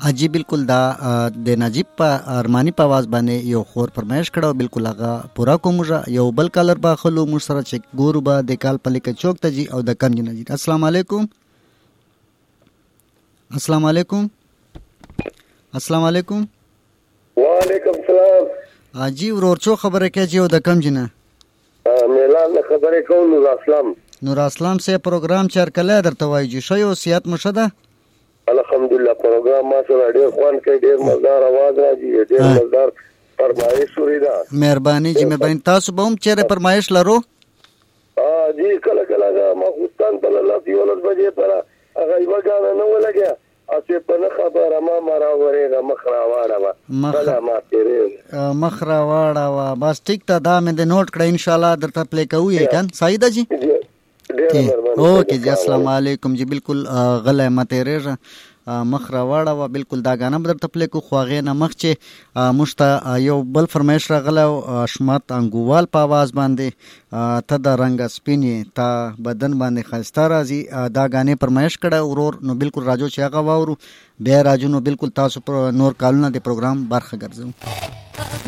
اجي بالکل دا د نجیب په ارمانی په आवाज باندې یو خور فرمایش کړو بالکل هغه پورا کومه یو بل کالر با خلو مر سره چې ګورو با د کال په لیک چوک ته جی او د کم جن جی. السلام علیکم. السلام علیکم. السلام علیکم. وعلیکم السلام. اجي ورور چو خبره کې جی او د کم جن میلان خبره کوم. نور اسلام. نور اسلام سے پروگرام چر کله درته وایي جی شیو سیات مشده الحمدلله پروګرام ما سره ډېر خوان کوي ډېر مزدار आवाज راځي ډېر مزدار فرمایش وري دا مهرباني جی مهرباني تاسو به هم چیرې فرمایش لرو جی کله کله ما خوستان په لاس یو لږ بجې پر هغه یو غاڼه نه ولګیا اته په خبره ما مرا ورېغه مخرا واړه مخرا واړه بس ټیک ته دا مې د نوٹ کړه ان شاء الله درته پلی کوي کان سعید جی اوکے جی. السلام علیکم جی. بالکل غلې متریره مخرا واړه وا بالکل دا غانه بدر تپلې کو خواغې نه مخ چې مشتا یو بل فرمایش راغله اشمت انګوال په आवाज باندې ته د رنگ سپینې تا بدن باندې خسته راځي دا غانه فرمایش کړه ورور نو بالکل راجو چې هغه وورو بیا راجو نو بالکل تاسو پر نور کالونه د پروګرام برخه ګرځو.